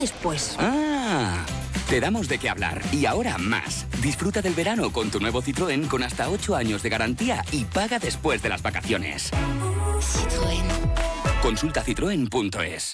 después. ¡Ah! Te damos de qué hablar. Y ahora más. Disfruta del verano con tu nuevo Citroën con hasta 8 años de garantía y paga después de las vacaciones. Citroën. Consulta citroen.es.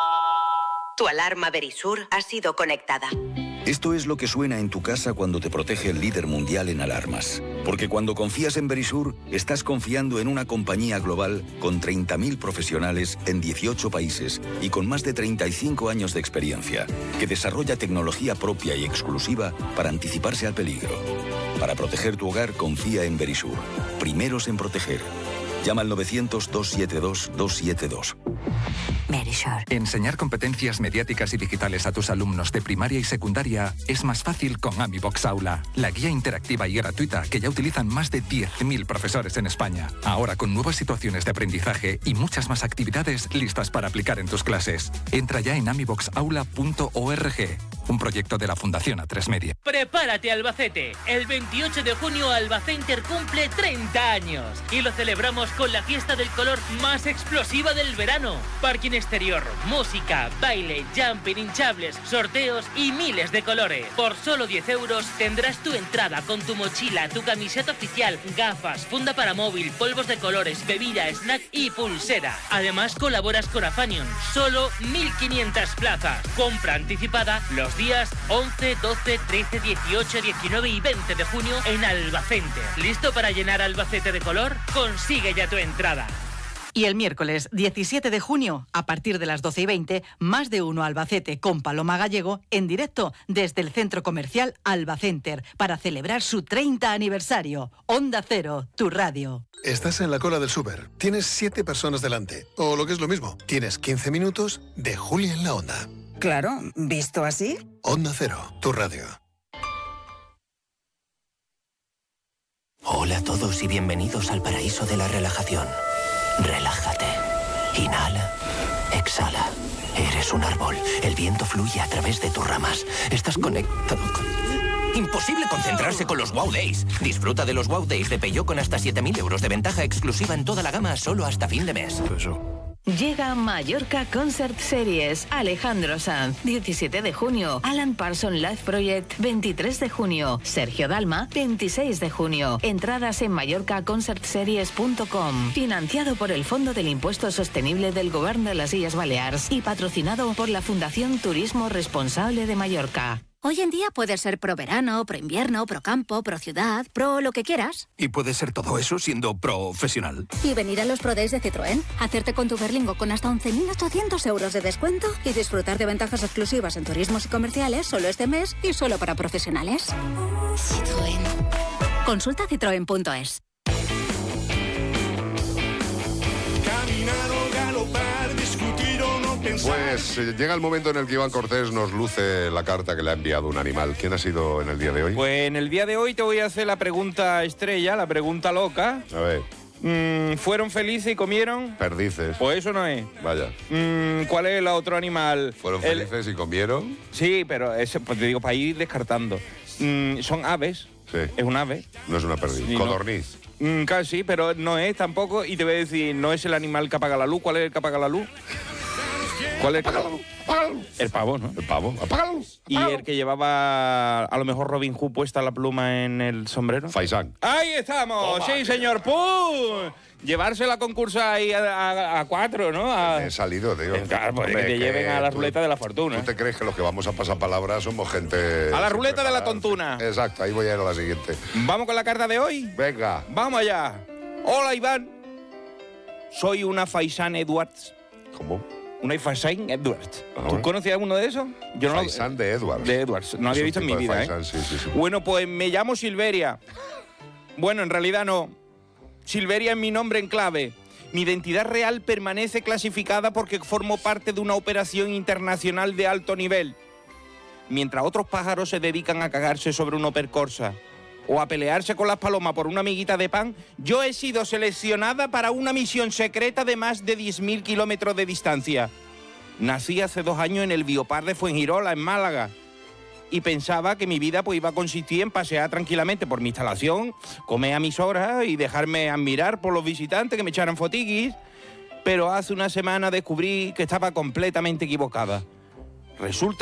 Tu alarma Verisur ha sido conectada. Esto es lo que suena en tu casa cuando te protege el líder mundial en alarmas. Porque cuando confías en Verisur, estás confiando en una compañía global con 30.000 profesionales en 18 países y con más de 35 años de experiencia, que desarrolla tecnología propia y exclusiva para anticiparse al peligro. Para proteger tu hogar, confía en Verisur. Primeros en proteger. Llama al 900-272-272. Verisur. Enseñar competencias mediáticas y digitales a tus alumnos de primaria y secundaria es más fácil con AmiBox Aula, la guía interactiva y gratuita que ya utilizan más de 10.000 profesores en España. Ahora con nuevas situaciones de aprendizaje y muchas más actividades listas para aplicar en tus clases. Entra ya en amiboxaula.org, un proyecto de la Fundación A3 Media. Prepárate, Albacete. El 28 de junio Albacenter cumple 30 años y lo celebramos con la fiesta del color más explosiva del verano. Parking exterior, música, baile, jumping, hinchables, sorteos y miles de colores. Por solo 10 euros tendrás tu entrada con tu mochila, tu camiseta oficial, gafas, funda para móvil, polvos de colores, bebida, snack y pulsera. Además colaboras con Afanion. Solo 1.500 plazas. Compra anticipada los días 11, 12, 13, 18, 19 y 20 de junio en Albacete. ¿Listo para llenar Albacete de color? Consigue ya tu entrada. Y el miércoles 17 de junio, a partir de las 12:20, Más de Uno Albacete con Paloma Gallego en directo desde el Centro Comercial Albacenter para celebrar su 30 aniversario. Onda Cero, tu radio. Estás en la cola del súper. Tienes 7 personas delante. O lo que es lo mismo, tienes 15 minutos de Julia en la Onda. Claro, ¿visto así? Onda Cero, tu radio. Hola a todos y bienvenidos al paraíso de la relajación. Relájate. Inhala. Exhala. Eres un árbol. El viento fluye a través de tus ramas. Estás conectado con... Imposible concentrarse con los Wow Days. Disfruta de los Wow Days de Peugeot con hasta 7.000 euros de ventaja exclusiva en toda la gama solo hasta fin de mes. Llega Mallorca Concert Series. Alejandro Sanz, 17 de junio. Alan Parsons Live Project, 23 de junio. Sergio Dalma, 26 de junio. Entradas en mallorcaconcertseries.com. Financiado por el Fondo del Impuesto Sostenible del Govern de las Illes Balears y patrocinado por la Fundación Turismo Responsable de Mallorca. Hoy en día puedes ser pro verano, pro invierno, pro campo, pro ciudad, pro lo que quieras. Y puedes ser todo eso siendo profesional. Y venir a los Pro Days de Citroën, hacerte con tu Berlingo con hasta 11.800 euros de descuento y disfrutar de ventajas exclusivas en turismos y comerciales solo este mes y solo para profesionales. Citroën. Consulta citroen.es. Caminar o galopar, discutir o no pensar. Pues llega el momento en el que Iván Cortés nos luce la carta que le ha enviado un animal. ¿Quién ha sido en el día de hoy? Pues en el día de hoy te voy a hacer la pregunta estrella, la pregunta loca. A ver. ¿Fueron felices y comieron? Perdices. Pues eso no es. Vaya. ¿Cuál es el otro animal? ¿Fueron felices y comieron? Sí, pero eso, pues te digo, para ir descartando. Son aves. Sí. Es un ave. No es una perdiz. Sí, Codorniz. No. Claro, sí, pero no es tampoco. Y te voy a decir, no es el animal que apaga la luz. ¿Cuál es el que apaga la luz? ¿Cuál es el que apaga la luz? El pavo, ¿no? El pavo. Apaga la luz. Y el que llevaba a lo mejor Robin Hood puesta la pluma en el sombrero. Faisán. ¡Ahí estamos! Toma. Sí, señor. ¡Pum! Llevarse la concursa ahí a 4, ¿no? He salido, tío. Claro, pues que te lleven a la ruleta de la fortuna. ¿Tú te crees que los que vamos a pasar palabra somos gente... A la ruleta de la tontuna. Exacto, ahí voy a ir a la siguiente. ¿Vamos con la carta de hoy? Venga. ¡Vamos allá! Hola, Iván. Soy una Faisán Edwards. ¿Cómo? Una Faisán Edwards. ¿Tú conocías alguno de esos? Yo no. Faisán de Edwards. De Edwards. No había visto en mi vida, Faisán, sí. Bueno, pues me llamo Silveria. Bueno, en realidad no. Silveria es mi nombre en clave. Mi identidad real permanece clasificada porque formo parte de una operación internacional de alto nivel. Mientras otros pájaros se dedican a cagarse sobre un Opel Corsa o a pelearse con las palomas por una amiguita de pan, yo he sido seleccionada para una misión secreta de más de 10.000 kilómetros de distancia. Nací hace 2 años en el Biopar de Fuengirola, en Málaga, y pensaba que mi vida pues iba a consistir en pasear tranquilamente por mi instalación, comer a mis horas y dejarme admirar por los visitantes que me echaran fotiquis, pero hace una semana descubrí que estaba completamente equivocada. Resulta